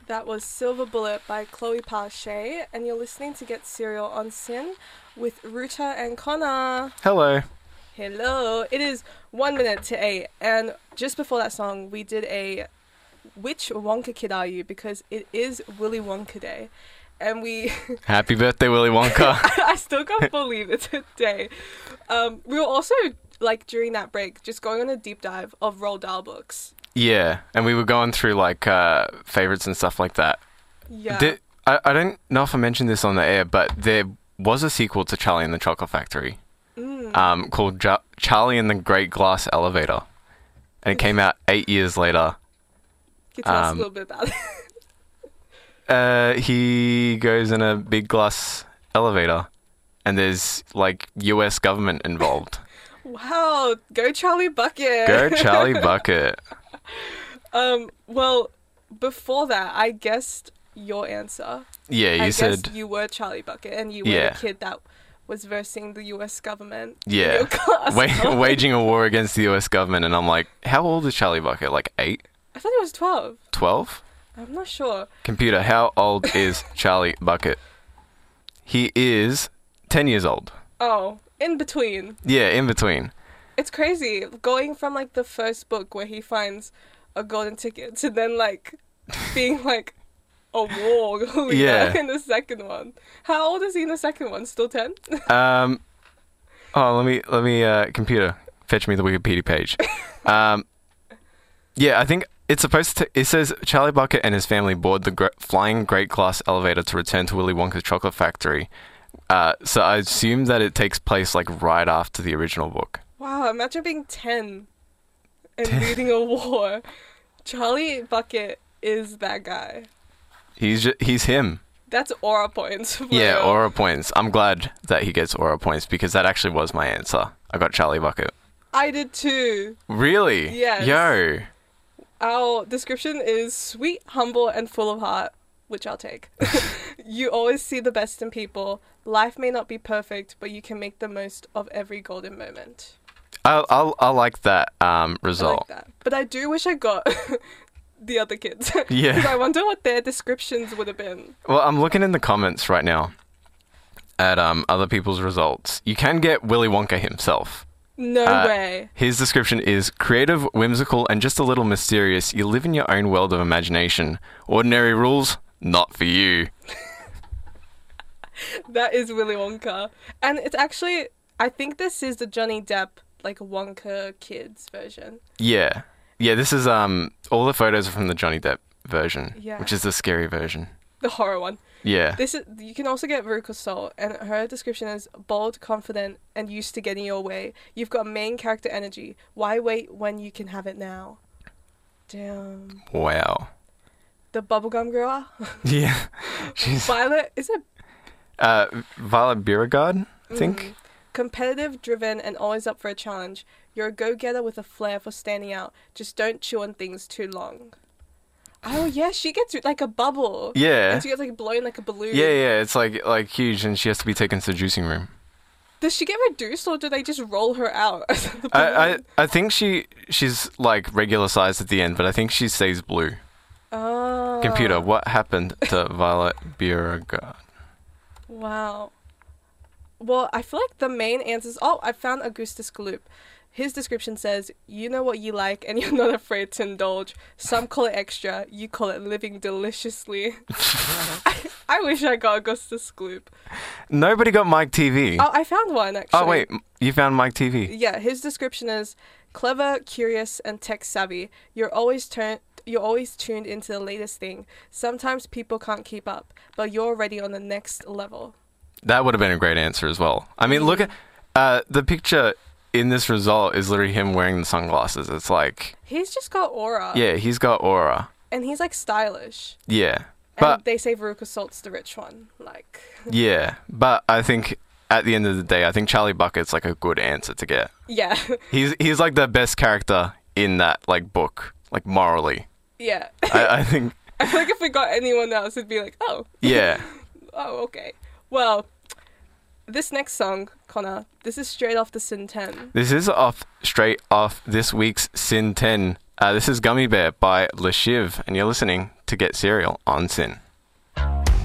That was Silver Bullet by Chloe Pache, and you're listening to Get Serial on Sin with Ruta and Connor. Hello. Hello. It is 1 minute to 8, and just before that song, we did a Which Wonka Kid Are You? Because it is Willy Wonka Day, and we... Happy birthday, Willy Wonka. I still can't believe it's a day. We were also, like, during that break, just going on a deep dive of Roald Dahl books. Yeah, and we were going through, like, favourites and stuff like that. Yeah. I don't know if I mentioned this on the air, but there was a sequel to Charlie and the Chocolate Factory called Charlie and the Great Glass Elevator. And it came out 8 years later. Can you tell us a little bit about it? He goes in a big glass elevator, and there's, like, US government involved. Wow, go Charlie Bucket. Go Charlie Bucket. Well, before that, I guessed your answer. Yeah, you said... guessed you were Charlie Bucket, and you were the kid that was versing the US government. Yeah. In your class. Waging a war against the US government, and I'm like, how old is Charlie Bucket? Like 8? I thought he was 12. 12? I'm not sure. Computer, how old is Charlie Bucket? He is 10 years old. Oh, in between. Yeah, in between. It's crazy going from, like, the first book where he finds a golden ticket to then, like, being, like, a war leader in the second one. How old is he in the second one? Still 10? Let me, computer, fetch me the Wikipedia page. Yeah, I think it's supposed to... It says Charlie Bucket and his family board the flying great glass elevator to return to Willy Wonka's chocolate factory. So I assume that it takes place, like, right after the original book. Wow, imagine being 10 and leading a war. Charlie Bucket is that guy. He's him. That's aura points. Yeah, aura points. I'm glad that he gets aura points because that actually was my answer. I got Charlie Bucket. I did too. Really? Yes. Yo. Our description is sweet, humble, and full of heart, which I'll take. You always see the best in people. Life may not be perfect, but you can make the most of every golden moment. I like that result. I like that. But I do wish I got the other kids. Yeah. Because I wonder what their descriptions would have been. Well, I'm looking in the comments right now at other people's results. You can get Willy Wonka himself. No way. His description is creative, whimsical, and just a little mysterious. You live in your own world of imagination. Ordinary rules, not for you. That is Willy Wonka. And it's actually, I think this is the Johnny Depp, like, Wonka Kids version. Yeah. Yeah, this is, all the photos are from the Johnny Depp version, Yeah. which is the scary version. The horror one. Yeah. You can also get Veruca Salt, and her description is bold, confident, and used to getting your way. You've got main character energy. Why wait when you can have it now? Damn. Wow. The bubblegum girl. Yeah. She's... Violet, is it? Violet Beauregarde, I think. Competitive, driven, and always up for a challenge. You're a go-getter with a flair for standing out. Just don't chew on things too long. Oh, yeah, she gets like a bubble. Yeah. And she gets like blown like a balloon. Yeah, it's like huge, and she has to be taken to the juicing room. Does she get reduced, or do they just roll her out? I think she's like regular size at the end, but I think she stays blue. Oh. Computer, what happened to Violet Beauregarde? Wow. Well, I feel like the main answers... Oh, I found Augustus Gloop. His description says, you know what you like and you're not afraid to indulge. Some call it extra. You call it living deliciously. I wish I got Augustus Gloop. Nobody got Mike TV. Oh, I found one, actually. Oh, wait. You found Mike TV? Yeah, his description is clever, curious, and tech-savvy. You're always tuned into the latest thing. Sometimes people can't keep up, but you're already on the next level. That would have been a great answer as well. I mean, look at the picture in this result is literally him wearing the sunglasses. It's like... He's just got aura. Yeah, he's got aura. And he's, like, stylish. Yeah. But and they say Veruca Salt's the rich one. Like... Yeah, but I think at the end of the day, I think Charlie Bucket's, like, a good answer to get. Yeah. He's like, the best character in that, like, book. Like, morally. Yeah. I think... I feel like if we got anyone else, it'd be like, oh. Yeah. Oh, okay. Well, this next song, Connor, this is straight off the Sin 10. This is straight off this week's Sin 10. This is Gummy Bear by Le Shiv, and you're listening to get cereal on SYN.